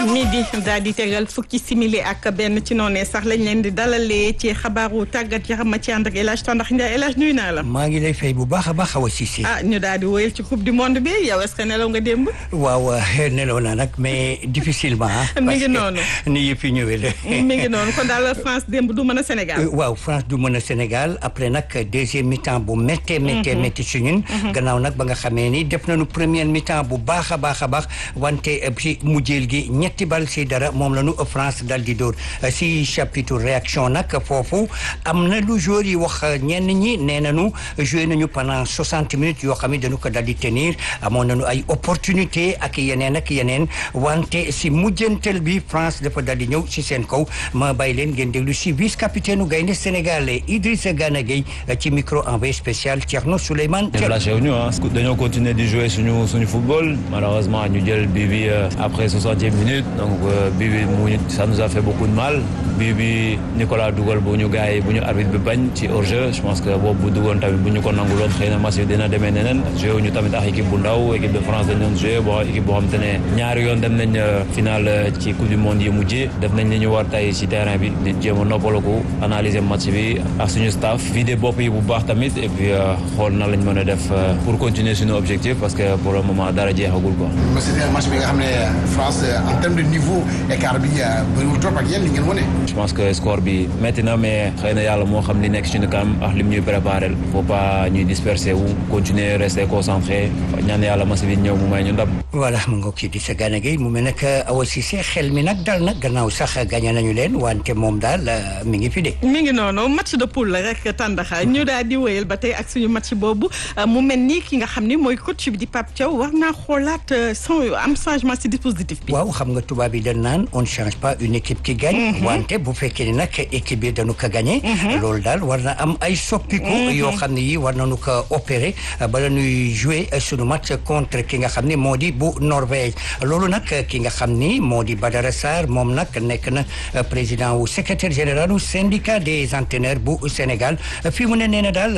midi daal di tegal fukki simili ak benn ci noonee sax lañ leen di dalalee ci xabaaru tàggat yaram ma ci ànd ak El Hadj Tandax Ndiaye El Hadj nuyu naa la. maa ngi lay fay bu baax a baax Awa Cissé. ñu daal di wóyal ci coupe du monde bi yow est-ce que nelaw nga démb. waaw nelaw naa nag mais difficilement. mi ngi noonu ni yëpp yi ñëwee la. mi ngi noonu kon daal France démb du mën a Sénégal. waaw France du mën a Sénégal après nag deuxième mi-temps bu méttee ci ñun. gannaaw nag ba nga xamee ni def nañu première mi-temps bu baax a baax wante ci mujjeel gi ñetti bal si dara moom la ñu France dal di dóor si chapitre réaction nag foofu am na lu joueur yi wax ñenn ñi nee nañu joué nañu pendant 60 minutes yoo xam ne dañu ko dal di tenir amoon nañu ay opportunité ak yeneen wante si mujjantel bi France dafa dal di ñëw si seen kaw ma bàyyi leen ngeen déglu si vice capitaine u gaynde sénégalais Idrissa Gana Gueye ci micro envoyé spécial Thierno Souleymane déplacé wuñu dañoo continuer di jouer suñu football malheureusement ñu jël bi après 60e minute donc bi ça nous a fait beaucoup de mal bi Nicolas dugal bu ñu arbitre bi bañ ci hors-jeu je pense que boobu bu dugoon tamit bu ñu ko nanguloon xëy na match bi dina demee neneen joué wuñu tamit ak équipe bu ndaw équipe de France dañ doon joué équipe boo xam te ne ñaari yoon dem nañ finale ci coupe du monde yi mujjee def nañ li ñu war tey ci terrain bi di jéem a noppalaku analyser match bi ak suñu staff vider bopp yi bu baax tamit et puis xool na lañ mën a def pour continuer suñu objectif parce que pour le moment dara jeexagul quoi. c'était un match bi nga xam ne France en termes de niveau écart bi bëriwul trop ak yéen li ngeen wane. je pense que score bi métti na mais xëy na yàlla moo xam li nekk suñu kanam ak lim ñuy préparé faut pas ñuy disperser wu continuer rester concentré ñaan yàlla match bi ñëw mu may ñu ndam. voilà mu ngoog ci di sa Gana Gueye mu mel nag Awa Cissé xel mi nag dal na gannaaw sax gagné nañu leen wante moom daal mi ngi fi de. mi ngi noonu match de poule la rek tàndaxa ñu daal di wéyal ba tey ak suñu match boobu mu mel ni ki nga xam ni mooy coach bi di Pape Thiaw war naa xoolaat am changement ci dispositif bi. waaw xam nga tubaab yi dañ naan on ne change pas une équipe qui gagne. wante bu fekkee ni nag équipe bi dañu ko gagné. loolu daal war na am ay soppiku. yoo xam ne yi war nañu ko opérer bala ñuy jouer sunu match contre ki nga xam ni moo di bu Norvège loolu nag ki nga xam ni moo di Badara Sarr moom nag nekk na président wu secrétaire général du syndicat des entraîneurs bu Sénégal fii mu ne nee na daal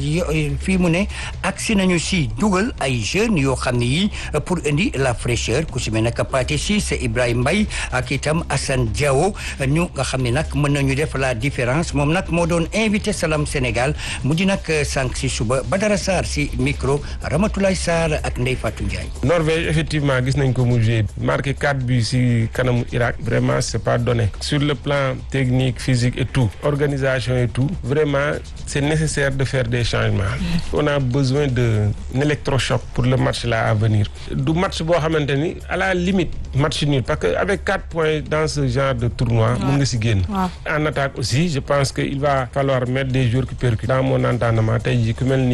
fii mu ne agsi nañu si dugal ay jeunes yoo xam ne yi pour indi la fraîcheur ku si mel nag Pathé Ciss Ibrahima Mbaye ak itam Assane Diao ñu nga xam ne nag mën nañu def la différence moom nag moo doon invité Salam Sénégal mu di nag sànq si suba Badara Sarr si micro Ramatoulaye Sarr ak Ndeye Fatou Ndiaye. Norvège effectivement gis nañ ko mu joué marqué 4 buts si kanamu Irak vraiment c'est pas donné sur le plan technique physique et tout organisation et tout vraiment c'est nécessaire de faire des changements. On a besoin d'un électrochoc pour le match là à venir du match boo xamante ni à la limite match nul parce que avec 4 points dans ce genre de tournoi mën nga si génn. En attaque aussi je pense que il va falloir mettre des joueurs qui percutent dans mon entendement tey jii ku mel ni